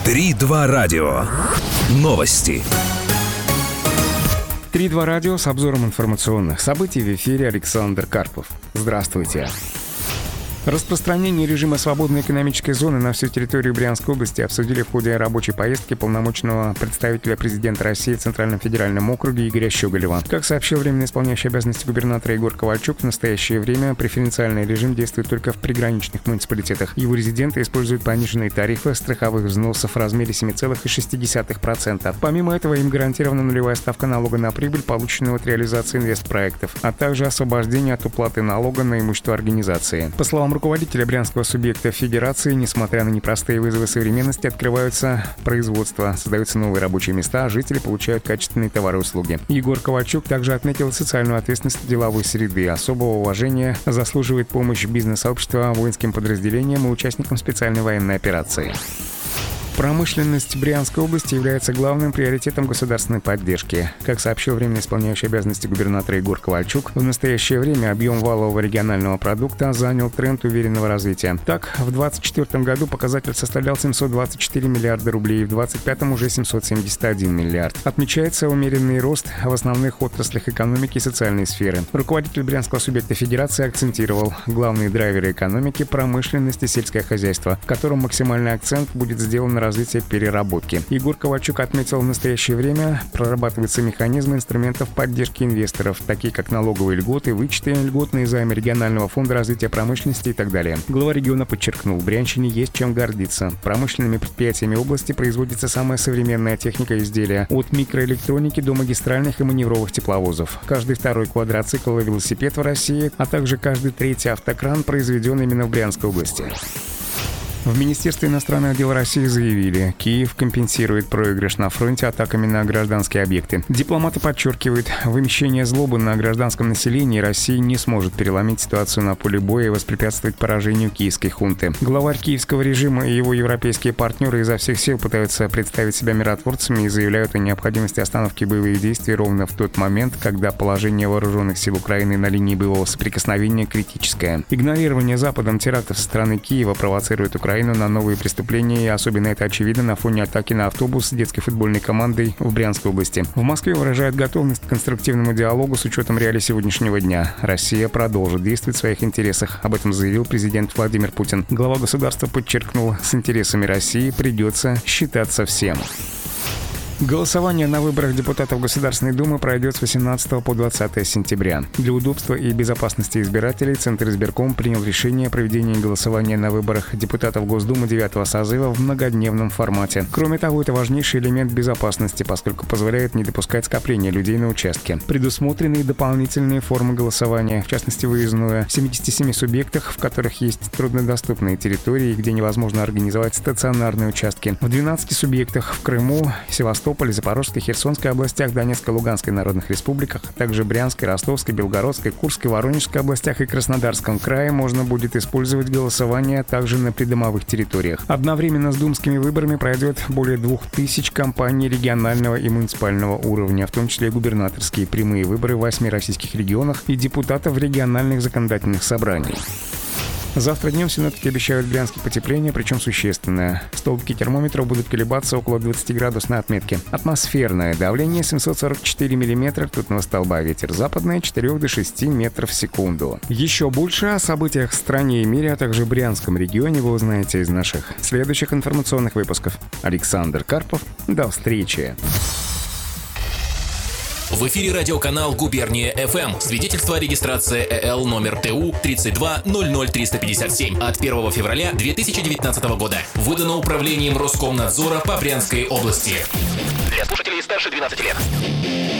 3-2 радио. Новости. 3-2 радио с обзором информационных событий в эфире Александр Карпов. Здравствуйте. Распространение режима свободной экономической зоны на всю территорию Брянской области обсудили в ходе рабочей поездки полномочного представителя президента России в Центральном федеральном округе Игоря Щеголева. Как сообщил временно исполняющий обязанности губернатора Егор Ковальчук, в настоящее время преференциальный режим действует только в приграничных муниципалитетах. Его резиденты используют пониженные тарифы страховых взносов в размере 7,6%. Помимо этого, им гарантирована нулевая ставка налога на прибыль, полученную от реализации инвестпроектов, а также освобождение от уплаты налога на имущество организации. По словам руководителя брянского субъекта Федерации, несмотря на непростые вызовы современности, открываются производства, создаются новые рабочие места, а жители получают качественные товары и услуги. Егор Ковальчук также отметил социальную ответственность деловой среды. Особого уважения заслуживает помощь бизнес-сообщества воинским подразделениям и участникам специальной военной операции. Промышленность Брянской области является главным приоритетом государственной поддержки. Как сообщил временно исполняющий обязанности губернатора Егор Ковальчук, в настоящее время объем валового регионального продукта занял тренд уверенного развития. Так, в 2024 году показатель составлял 724 миллиарда рублей, в 2025 уже 771 миллиард. Отмечается умеренный рост в основных отраслях экономики и социальной сферы. Руководитель брянского субъекта Федерации акцентировал главные драйверы экономики, промышленность и сельское хозяйство, в котором максимальный акцент будет сделан на развитие переработки. Егор Ковальчук отметил, в настоящее время прорабатываются механизмы инструментов поддержки инвесторов, такие как налоговые льготы, вычеты, льготные займы регионального фонда развития промышленности и так далее. Глава региона подчеркнул, в Брянщине есть чем гордиться. Промышленными предприятиями области производится самая современная техника и изделия, от микроэлектроники до магистральных и маневровых тепловозов. Каждый второй квадроцикл и велосипед в России, а также каждый третий автокран произведен именно в Брянской области. В Министерстве иностранных дел России заявили, Киев компенсирует проигрыш на фронте атаками на гражданские объекты. Дипломаты подчеркивают, вымещение злобы на гражданском населении России не сможет переломить ситуацию на поле боя и воспрепятствовать поражению киевской хунты. Главарь киевского режима и его европейские партнеры изо всех сил пытаются представить себя миротворцами и заявляют о необходимости остановки боевых действий ровно в тот момент, когда положение вооруженных сил Украины на линии боевого соприкосновения критическое. Игнорирование Западом терактов со стороны Киева провоцирует Украину на новые преступления, и особенно это очевидно на фоне атаки на автобус с детской футбольной командой в Брянской области. В Москве выражают готовность к конструктивному диалогу с учетом реалий сегодняшнего дня. Россия продолжит действовать в своих интересах. Об этом заявил президент Владимир Путин. Глава государства подчеркнул, с интересами России придется считаться всем. Голосование на выборах депутатов Государственной Думы пройдет с 18 по 20 сентября. Для удобства и безопасности избирателей Центр избирком принял решение о проведении голосования на выборах депутатов Госдумы 9-го созыва в многодневном формате. Кроме того, это важнейший элемент безопасности, поскольку позволяет не допускать скопления людей на участке. Предусмотрены дополнительные формы голосования, в частности выездное, в 77 субъектах, в которых есть труднодоступные территории, где невозможно организовать стационарные участки. В 12 субъектах в Крыму, Севастополе, Запорожской, Херсонской областях, Донецкой, Луганской народных республиках, а также Брянской, Ростовской, Белгородской, Курской, Воронежской областях и Краснодарском крае можно будет использовать голосование также на придомовых территориях. Одновременно с думскими выборами пройдет более 2000 кампаний регионального и муниципального уровня, в том числе губернаторские прямые выборы в 8 российских регионах и депутатов региональных законодательных собраний. Завтра днем синоптики обещают в Брянске потепление, причем существенное. Столбики термометров будут колебаться около 20-градусной отметки. Атмосферное давление 744 мм ртутного столба, ветер западный 4 до 6 метров в секунду. Еще больше о событиях в стране и мире, а также в Брянском регионе вы узнаете из наших следующих информационных выпусков. Александр Карпов. До встречи. В эфире радиоканал «Губерния ФМ». Свидетельство о регистрации ЭЛ номер ТУ 3200357 от 1 февраля 2019 года. Выдано управлением Роскомнадзора по Брянской области. Для слушателей старше 12 лет.